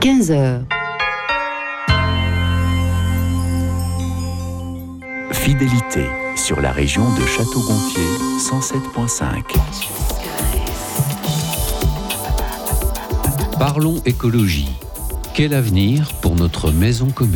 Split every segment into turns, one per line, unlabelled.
15h.
Fidélité sur la région de Château-Gontier, 107.5.
Parlons écologie. Quel avenir pour notre maison commune ?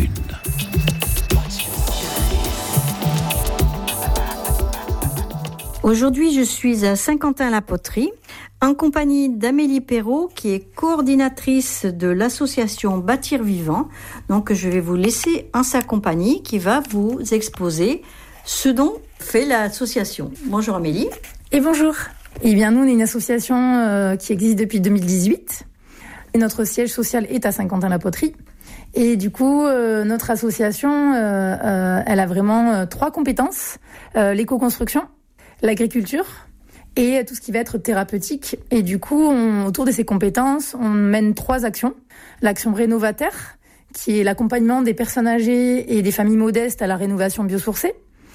Aujourd'hui, je suis à Saint-Quentin-la-Poterie, en compagnie d'Amélie Perrault, qui est coordinatrice de l'association Bâtir Vivant. Donc, je vais vous laisser en sa compagnie, qui va vous exposer ce dont fait l'association. Bonjour Amélie.
Et bonjour. Eh bien, nous, on est une association qui existe depuis 2018. Et notre siège social est à Saint-Quentin-la-Poterie. Et du coup, notre association, elle a vraiment 3 compétences. L'éco-construction, l'agriculture et tout ce qui va être thérapeutique. Et du coup, autour de ces compétences, on mène 3 actions. L'action Rénovataire, qui est l'accompagnement des personnes âgées et des familles modestes à la rénovation biosourcée.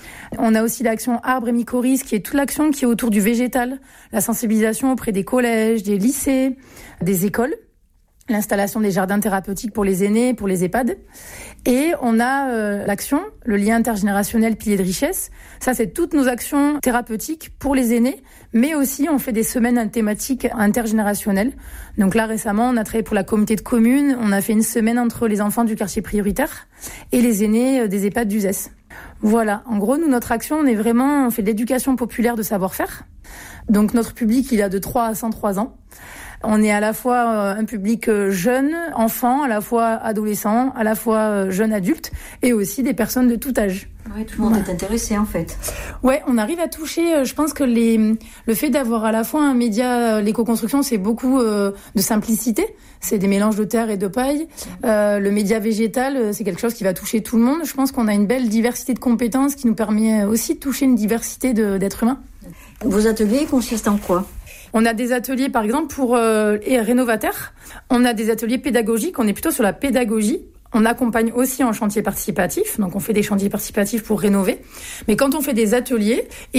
On a aussi l'action Arbre et mycorhizes, qui est toute l'action qui est autour du végétal, la sensibilisation auprès des collèges, des lycées, des écoles, l'installation des jardins thérapeutiques pour les aînés, pour les EHPAD. Et on a l'action, le lien intergénérationnel, pilier de richesse. Ça, c'est toutes nos actions thérapeutiques pour les aînés, mais aussi on fait des semaines thématiques intergénérationnelles. Donc là, récemment, on a travaillé pour la communauté de communes. On a fait une semaine entre les enfants du quartier prioritaire et les aînés des EHPAD d'Uzès. Voilà, en gros, nous, notre action, on fait de l'éducation populaire de savoir-faire. Donc notre public, il a de 3 à 103 ans. On est à la fois un public jeune, enfant, à la fois adolescent, à la fois jeune adulte, et aussi des personnes de tout âge.
Oui, tout le monde est intéressé en fait.
Ouais, on arrive à toucher, je pense que le fait d'avoir à la fois un média, l'éco-construction, c'est beaucoup de simplicité. C'est des mélanges de terre et de paille. Le média végétal, c'est quelque chose qui va toucher tout le monde. Je pense qu'on a une belle diversité de compétences qui nous permet aussi de toucher une diversité d'êtres humains.
Vos ateliers consistent en quoi ?
On a des ateliers, par exemple, pour les rénovataires. On a des ateliers pédagogiques. On est plutôt sur la pédagogie. On accompagne aussi en chantier participatif. Donc, on fait des chantiers participatifs pour rénover. Mais quand on fait des ateliers...